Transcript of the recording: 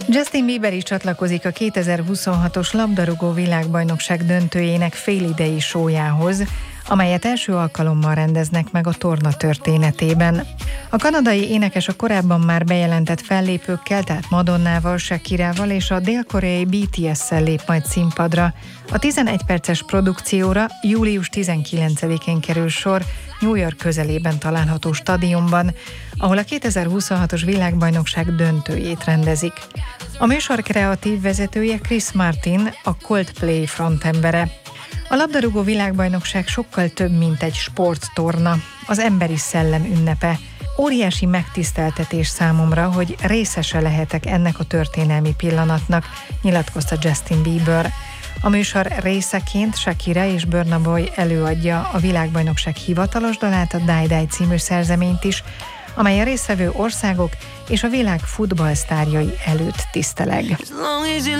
Justin Bieber is csatlakozik a 2026-os labdarúgó világbajnokság döntőjének félidei showjához, amelyet első alkalommal rendeznek meg a torna történetében. A kanadai énekes a korábban már bejelentett fellépőkkel, tehát Madonnával, Shakirával és a dél-koreai BTS-szel lép majd színpadra. A 11 perces produkcióra július 19-én kerül sor New York közelében található stadionban, ahol a 2026-os világbajnokság döntőjét rendezik. A műsor kreatív vezetője Chris Martin, a Coldplay frontembere. A labdarúgó világbajnokság sokkal több, mint egy sporttorna, az emberi szellem ünnepe. Óriási megtiszteltetés számomra, hogy részese lehetek ennek a történelmi pillanatnak, nyilatkozta Justin Bieber. A műsor részeként Shakira és Burna Boy előadja a világbajnokság hivatalos dalát, a Die Die című szerzeményt is, amely a résztvevő országok és a világ futballsztárjai előtt tiszteleg.